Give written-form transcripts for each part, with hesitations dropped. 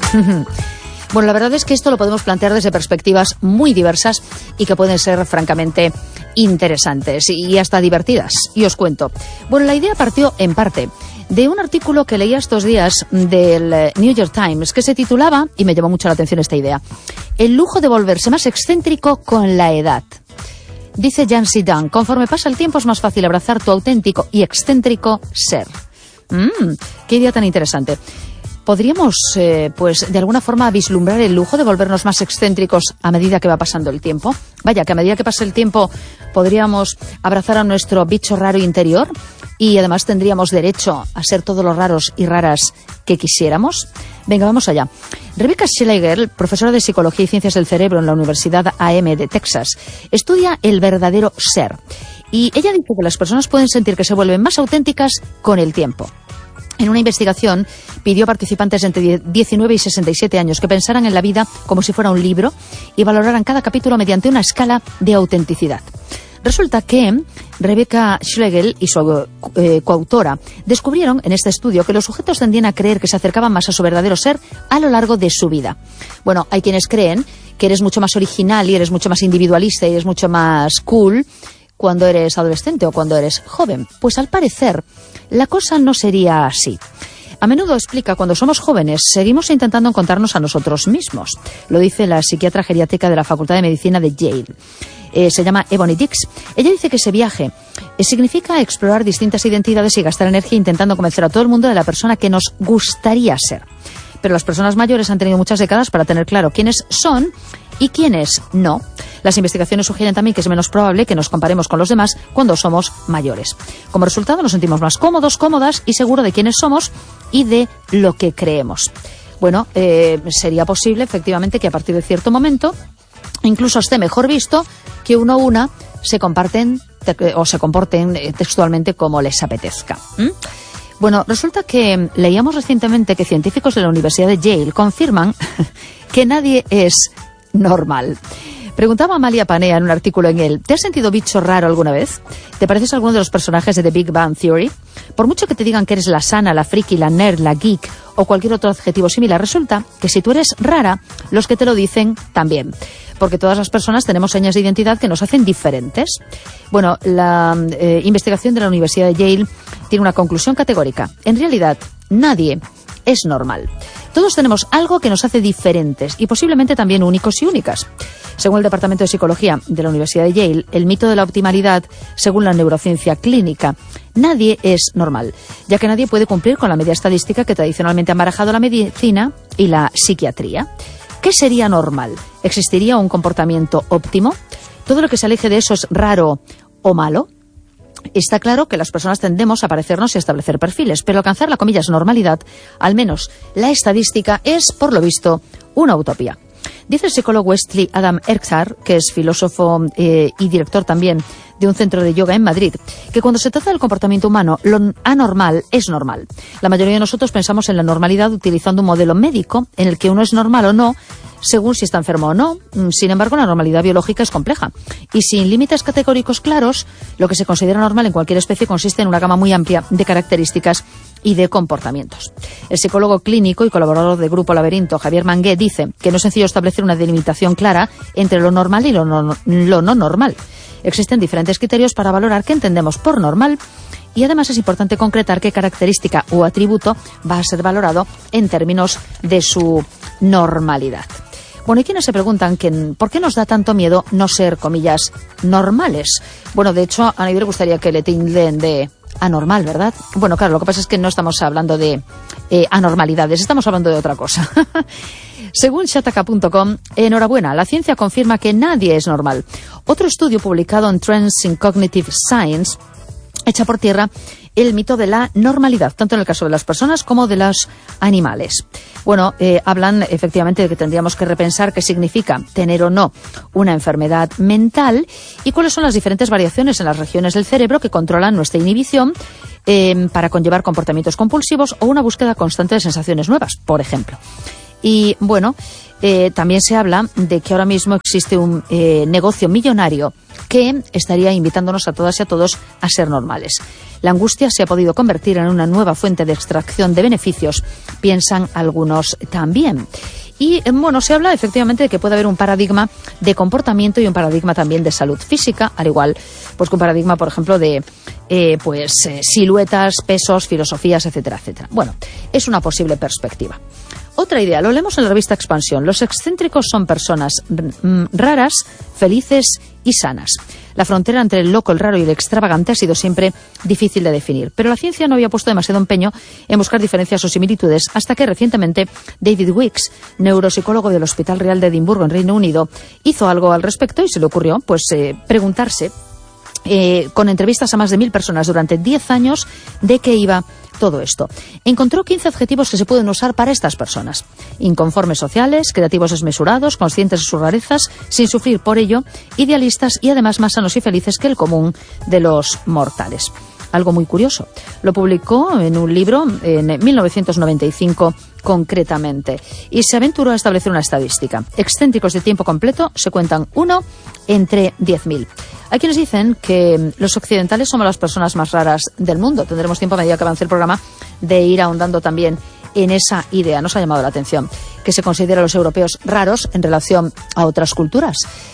Bueno, la verdad es que esto lo podemos plantear desde perspectivas muy diversas y que pueden ser francamente interesantes y hasta divertidas. Y os cuento. Bueno, la idea partió en parte de un artículo que leía estos días del New York Times que se titulaba, y me llamó mucho la atención esta idea, El lujo de volverse más excéntrico con la edad. Dice Jancy Dunn, conforme pasa el tiempo es más fácil abrazar tu auténtico y excéntrico ser. Qué idea tan interesante. ¿Podríamos, pues, de alguna forma vislumbrar el lujo de volvernos más excéntricos a medida que va pasando el tiempo? Vaya, que a medida que pasa el tiempo podríamos abrazar a nuestro bicho raro interior y además tendríamos derecho a ser todos los raros y raras que quisiéramos. Venga, vamos allá. Rebecca Schlegel, profesora de Psicología y Ciencias del Cerebro en la Universidad AM de Texas, estudia el verdadero ser. Y ella dice que las personas pueden sentir que se vuelven más auténticas con el tiempo. En una investigación pidió a participantes entre 19 y 67 años que pensaran en la vida como si fuera un libro y valoraran cada capítulo mediante una escala de autenticidad. Resulta que Rebecca Schlegel y su coautora descubrieron en este estudio que los sujetos tendían a creer que se acercaban más a su verdadero ser a lo largo de su vida. Bueno, hay quienes creen que eres mucho más original y eres mucho más individualista y eres mucho más cool cuando eres adolescente o cuando eres joven. Pues al parecer la cosa no sería así. A menudo explica, cuando somos jóvenes, seguimos intentando encontrarnos a nosotros mismos. Lo dice la psiquiatra geriátrica de la Facultad de Medicina de Yale. Se llama Ebony Dix. Ella dice que ese viaje significa explorar distintas identidades y gastar energía intentando convencer a todo el mundo de la persona que nos gustaría ser. Pero las personas mayores han tenido muchas décadas para tener claro quiénes son y quiénes no. Las investigaciones sugieren también que es menos probable que nos comparemos con los demás cuando somos mayores. Como resultado nos sentimos más cómodos, cómodas y seguros de quiénes somos y de lo que creemos. Bueno, sería posible efectivamente que a partir de cierto momento incluso esté mejor visto que uno o una se comporten textualmente como les apetezca. Bueno, resulta que leíamos recientemente que científicos de la Universidad de Yale confirman que nadie es normal. Preguntaba Amalia Panea en un artículo en él, ¿te has sentido bicho raro alguna vez? ¿Te pareces a alguno de los personajes de The Big Bang Theory? Por mucho que te digan que eres la sana, la friki, la nerd, la geek o cualquier otro adjetivo similar, resulta que si tú eres rara, los que te lo dicen también. Porque todas las personas tenemos señas de identidad que nos hacen diferentes. Bueno, la investigación de la Universidad de Yale tiene una conclusión categórica. En realidad, nadie es normal. Todos tenemos algo que nos hace diferentes y posiblemente también únicos y únicas. Según el Departamento de Psicología de la Universidad de Yale, el mito de la optimalidad, según la neurociencia clínica, nadie es normal, ya que nadie puede cumplir con la media estadística que tradicionalmente han barajado la medicina y la psiquiatría. ¿Qué sería normal? ¿Existiría un comportamiento óptimo? ¿Todo lo que se aleje de eso es raro o malo? Está claro que las personas tendemos a parecernos y a establecer perfiles, pero alcanzar la comillas normalidad, al menos la estadística, es, por lo visto, una utopía. Dice el psicólogo Wesley Adam Erxar, que es filósofo y director también de un centro de yoga en Madrid, que cuando se trata del comportamiento humano, lo anormal es normal. La mayoría de nosotros pensamos en la normalidad utilizando un modelo médico en el que uno es normal o no, según si está enfermo o no. Sin embargo, la normalidad biológica es compleja y sin límites categóricos claros, lo que se considera normal en cualquier especie consiste en una gama muy amplia de características y de comportamientos. El psicólogo clínico y colaborador del Grupo Laberinto, Javier Mangué, dice que no es sencillo establecer una delimitación clara entre lo normal y lo no normal. Existen diferentes criterios para valorar qué entendemos por normal y además es importante concretar qué característica o atributo va a ser valorado en términos de su normalidad. Bueno, hay quienes se preguntan ¿por qué nos da tanto miedo no ser, comillas, normales? Bueno, de hecho, a nadie le gustaría que le tilden de anormal, ¿verdad? Bueno, claro, lo que pasa es que no estamos hablando de anormalidades, estamos hablando de otra cosa. Según Shataka.com, enhorabuena, la ciencia confirma que nadie es normal. Otro estudio publicado en Trends in Cognitive Science echa por tierra el mito de la normalidad, tanto en el caso de las personas como de los animales. Bueno, hablan efectivamente de que tendríamos que repensar qué significa tener o no una enfermedad mental y cuáles son las diferentes variaciones en las regiones del cerebro que controlan nuestra inhibición para conllevar comportamientos compulsivos o una búsqueda constante de sensaciones nuevas, por ejemplo. Y bueno, también se habla de que ahora mismo existe un negocio millonario que estaría invitándonos a todas y a todos a ser normales. La angustia se ha podido convertir en una nueva fuente de extracción de beneficios, piensan algunos también. Y bueno, se habla efectivamente de que puede haber un paradigma de comportamiento y un paradigma también de salud física, al igual pues que un paradigma, por ejemplo, de siluetas, pesos, filosofías, etcétera, etcétera. Bueno, es una posible perspectiva. Otra idea, lo leemos en la revista Expansión. Los excéntricos son personas raras, felices y sanas. La frontera entre el loco, el raro y el extravagante ha sido siempre difícil de definir, pero la ciencia no había puesto demasiado empeño en buscar diferencias o similitudes hasta que recientemente David Weeks, neuropsicólogo del Hospital Real de Edimburgo en Reino Unido, hizo algo al respecto y se le ocurrió preguntarse con entrevistas a más de 1.000 personas durante 10 años de qué iba todo esto. Encontró 15 adjetivos que se pueden usar para estas personas: inconformes sociales, creativos desmesurados, conscientes de sus rarezas, sin sufrir por ello, idealistas y además más sanos y felices que el común de los mortales. Algo muy curioso. Lo publicó en un libro en 1995 concretamente y se aventuró a establecer una estadística. Excéntricos de tiempo completo se cuentan 1 entre 10.000. Hay quienes dicen que los occidentales somos las personas más raras del mundo. Tendremos tiempo a medida que avance el programa de ir ahondando también en esa idea. Nos ha llamado la atención que se considera a los europeos raros en relación a otras culturas.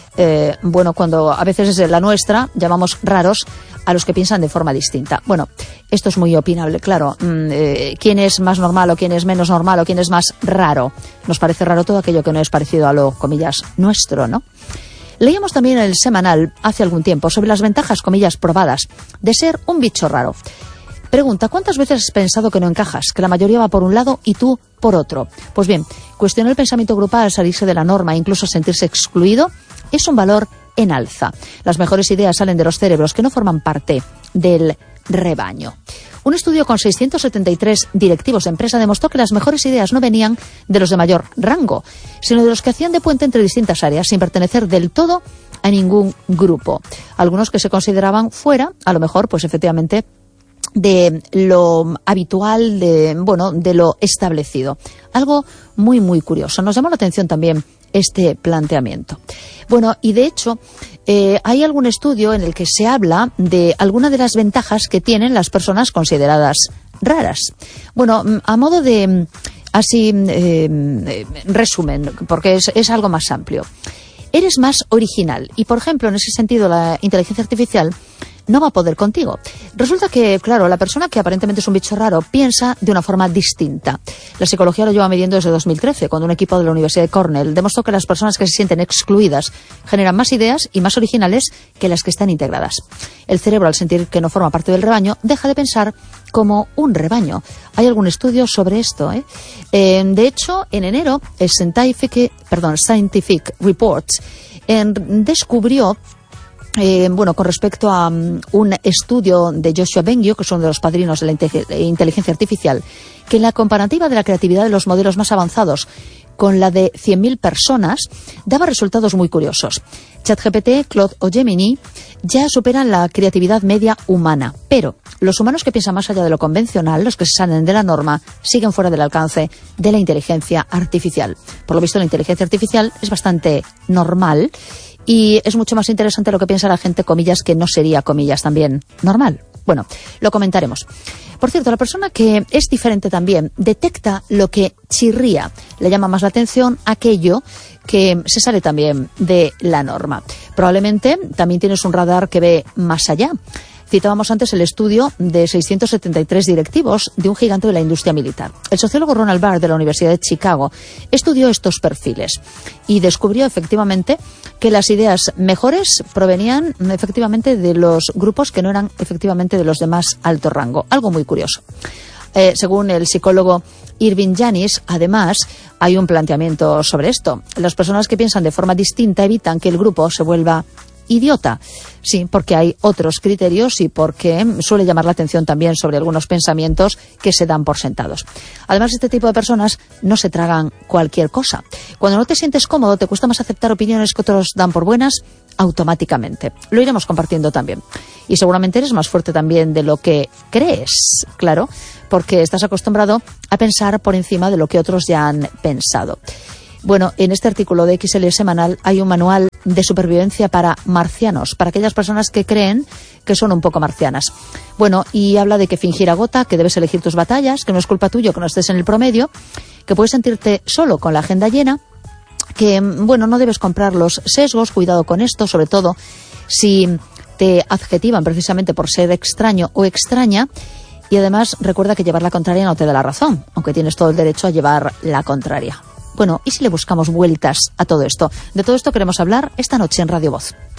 Cuando a veces es la nuestra, llamamos raros a los que piensan de forma distinta. Bueno, esto es muy opinable, claro. ¿Quién es más normal o quién es menos normal o quién es más raro? Nos parece raro todo aquello que no es parecido a lo, comillas, nuestro, ¿no? Leíamos también en el Semanal hace algún tiempo sobre las ventajas, comillas, probadas de ser un bicho raro. Pregunta, ¿cuántas veces has pensado que no encajas? Que la mayoría va por un lado y tú por otro. Pues bien, cuestionar el pensamiento grupal, salirse de la norma e incluso sentirse excluido es un valor en alza. Las mejores ideas salen de los cerebros que no forman parte del rebaño. Un estudio con 673 directivos de empresa demostró que las mejores ideas no venían de los de mayor rango, sino de los que hacían de puente entre distintas áreas sin pertenecer del todo a ningún grupo. Algunos que se consideraban fuera, a lo mejor, pues efectivamente, de lo habitual, de lo establecido. Algo muy, muy curioso. Nos llamó la atención también este planteamiento. Bueno, y de hecho, hay algún estudio en el que se habla de alguna de las ventajas que tienen las personas consideradas raras. Bueno, a modo de, resumen, porque es algo más amplio. Eres más original y, por ejemplo, en ese sentido, la inteligencia artificial no va a poder contigo. Resulta que, claro, la persona que aparentemente es un bicho raro piensa de una forma distinta. La psicología lo lleva midiendo desde 2013, cuando un equipo de la Universidad de Cornell demostró que las personas que se sienten excluidas generan más ideas y más originales que las que están integradas. El cerebro, al sentir que no forma parte del rebaño, deja de pensar como un rebaño. Hay algún estudio sobre esto, ¿eh? De hecho, en enero, el Scientific Reports descubrió con respecto a un estudio de Joshua Bengio, que es uno de los padrinos de la inteligencia artificial, que en la comparativa de la creatividad de los modelos más avanzados con la de 100.000 personas, daba resultados muy curiosos. ChatGPT, Claude o Gemini ya superan la creatividad media humana, pero los humanos que piensan más allá de lo convencional, los que se salen de la norma, siguen fuera del alcance de la inteligencia artificial. Por lo visto, la inteligencia artificial es bastante normal y es mucho más interesante lo que piensa la gente, comillas, que no sería, comillas, también normal. Bueno, lo comentaremos. Por cierto, la persona que es diferente también detecta lo que chirría. Le llama más la atención aquello que se sale también de la norma. Probablemente también tienes un radar que ve más allá. Citábamos antes el estudio de 673 directivos de un gigante de la industria militar. El sociólogo Ronald Barr de la Universidad de Chicago estudió estos perfiles y descubrió efectivamente que las ideas mejores provenían efectivamente de los grupos que no eran efectivamente de los de más alto rango. Algo muy curioso. Según el psicólogo Irving Janis, además, hay un planteamiento sobre esto. Las personas que piensan de forma distinta evitan que el grupo se vuelva idiota. Sí, porque hay otros criterios y porque suele llamar la atención también sobre algunos pensamientos que se dan por sentados. Además, este tipo de personas no se tragan cualquier cosa. Cuando no te sientes cómodo, te cuesta más aceptar opiniones que otros dan por buenas automáticamente. Lo iremos compartiendo también. Y seguramente eres más fuerte también de lo que crees, claro, porque estás acostumbrado a pensar por encima de lo que otros ya han pensado. Bueno, en este artículo de XL Semanal hay un manual de supervivencia para marcianos, para aquellas personas que creen que son un poco marcianas. Bueno, y habla de que fingir agota, que debes elegir tus batallas, que no es culpa tuya que no estés en el promedio, que puedes sentirte solo con la agenda llena, que, bueno, no debes comprar los sesgos, cuidado con esto, sobre todo si te adjetivan precisamente por ser extraño o extraña. Y además recuerda que llevar la contraria no te da la razón, aunque tienes todo el derecho a llevar la contraria. Bueno, ¿y si le buscamos vueltas a todo esto? De todo esto queremos hablar esta noche en Radio Voz.